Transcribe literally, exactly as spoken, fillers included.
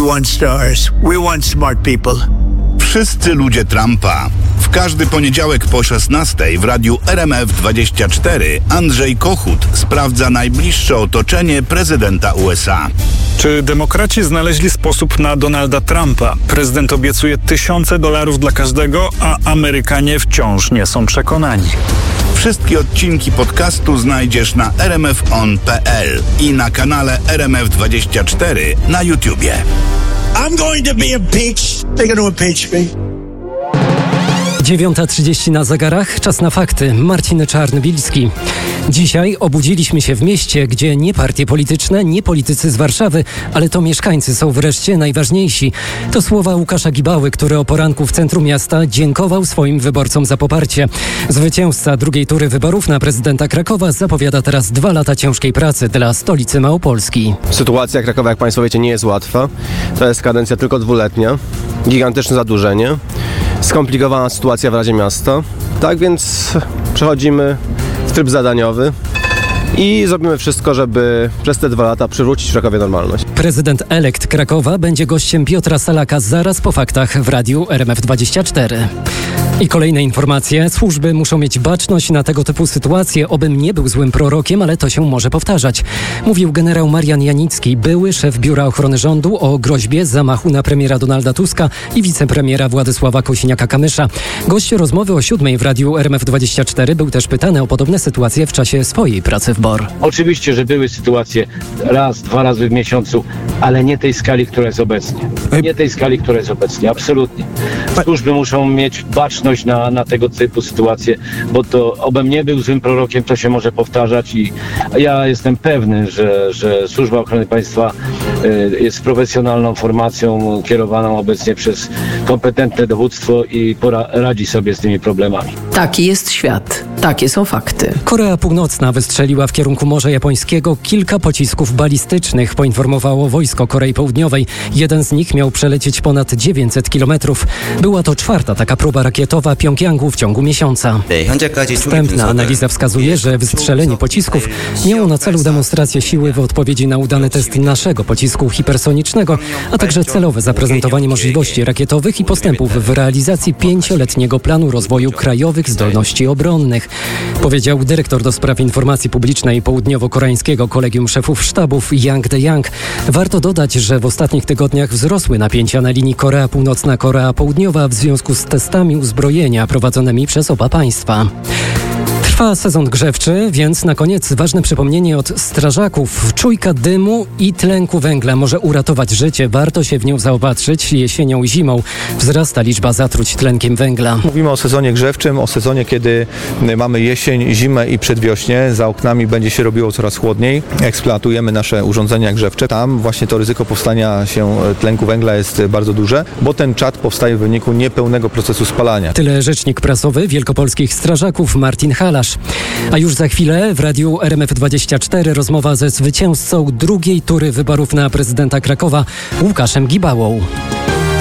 want stars. We want smart people. Wszyscy ludzie Trumpa. W każdy poniedziałek po szesnastej w radiu R M F dwadzieścia cztery Andrzej Kochut sprawdza najbliższe otoczenie prezydenta U S A. Czy demokraci znaleźli sposób na Donalda Trumpa? Prezydent obiecuje tysiące dolarów dla każdego, a Amerykanie wciąż nie są przekonani. Wszystkie odcinki podcastu znajdziesz na r m f on kropka p l i na kanale R M F dwadzieścia cztery na YouTubie. I'm going to be impeached. They're going to impeach me. dziewiąta trzydzieści na zegarach, czas na fakty. Marcin Czarnbilski. Dzisiaj obudziliśmy się w mieście, gdzie nie partie polityczne, nie politycy z Warszawy, ale to mieszkańcy są wreszcie najważniejsi. To słowa Łukasza Gibały, który o poranku w centrum miasta dziękował swoim wyborcom za poparcie. Zwycięzca drugiej tury wyborów na prezydenta Krakowa zapowiada teraz dwa lata ciężkiej pracy dla stolicy Małopolski. Sytuacja Krakowa, jak Państwo wiecie, nie jest łatwa. To jest kadencja tylko dwuletnia. Gigantyczne zadłużenie. Skomplikowana sytuacja w Radzie Miasta. Tak więc przechodzimy w tryb zadaniowy i zrobimy wszystko, żeby przez te dwa lata przywrócić Krakowie normalność. Prezydent elekt Krakowa będzie gościem Piotra Salaka zaraz po faktach w radiu R M F dwadzieścia cztery. I kolejne informacje. Służby muszą mieć baczność na tego typu sytuacje. Obym nie był złym prorokiem, ale to się może powtarzać. Mówił generał Marian Janicki, były szef Biura Ochrony Rządu, o groźbie zamachu na premiera Donalda Tuska i wicepremiera Władysława Kosiniaka-Kamysza. Gość rozmowy o siódmej w radiu R M F dwadzieścia cztery był też pytany o podobne sytuacje w czasie swojej pracy w B O R. Oczywiście, że były sytuacje raz, dwa razy w miesiącu, ale nie tej skali, która jest obecnie. Nie tej skali, która jest obecnie, absolutnie. Służby muszą mieć baczność Na, na tego typu sytuacje, bo to obym nie był złym prorokiem, to się może powtarzać i ja jestem pewny, że, że Służba Ochrony Państwa y, jest profesjonalną formacją kierowaną obecnie przez kompetentne dowództwo i pora, radzi sobie z tymi problemami. Taki jest świat. Takie są fakty. Korea Północna wystrzeliła w kierunku Morza Japońskiego kilka pocisków balistycznych, poinformowało wojsko Korei Południowej. Jeden z nich miał przelecieć ponad dziewięćset kilometrów. Była to czwarta taka próba rakietowa Pjongjangu w ciągu miesiąca. Wstępna analiza wskazuje, że wystrzelenie pocisków miało na celu demonstrację siły w odpowiedzi na udany test naszego pocisku hipersonicznego, a także celowe zaprezentowanie możliwości rakietowych i postępów w realizacji pięcioletniego planu rozwoju krajowych zdolności obronnych, powiedział dyrektor do spraw informacji publicznej południowo-koreańskiego Kolegium Szefów Sztabów Yang Dae-Yang. Warto dodać, że w ostatnich tygodniach wzrosły napięcia na linii Korea Północna-Korea Południowa w związku z testami uzbrojenia prowadzonymi przez oba państwa. Trwa sezon grzewczy, więc na koniec ważne przypomnienie od strażaków. Czujka dymu i tlenku węgla może uratować życie. Warto się w nią zaopatrzyć. Jesienią i zimą wzrasta liczba zatruć tlenkiem węgla. Mówimy o sezonie grzewczym, o sezonie, kiedy mamy jesień, zimę i przedwiośnie. Za oknami będzie się robiło coraz chłodniej. Eksploatujemy nasze urządzenia grzewcze. Tam właśnie to ryzyko powstania się tlenku węgla jest bardzo duże, bo ten czad powstaje w wyniku niepełnego procesu spalania. Tyle rzecznik prasowy wielkopolskich strażaków Martin Halasz. A już za chwilę w radiu R M F dwadzieścia cztery rozmowa ze zwycięzcą drugiej tury wyborów na prezydenta Krakowa Łukaszem Gibałą.